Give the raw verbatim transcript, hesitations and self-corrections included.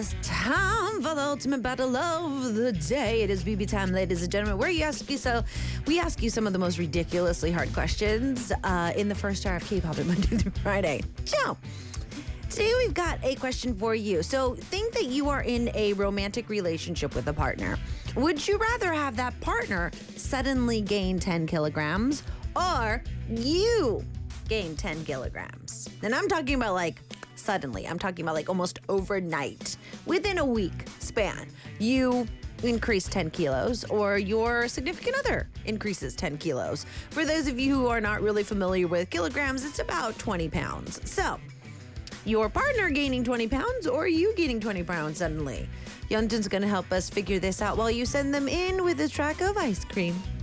us time for the ultimate battle of the day. It is B B time, ladies and gentlemen, where you ask you so we ask you some of the most ridiculously hard questions uh, in the first hour of K-pop on Monday through Friday. So today we've got a question for you. So think that you are in a romantic relationship with a partner. Would you rather have that partner suddenly gain ten kilograms or you gain ten kilograms? And I'm talking about like suddenly. I'm talking about like almost overnight. Within a week span, you increase ten kilos or your significant other increases ten kilos. For those of you who are not really familiar with kilograms, it's about twenty pounds. So your partner gaining twenty pounds or you gaining twenty pounds suddenly? Yeonjun's going to help us figure this out while you send them in with a track of ice cream.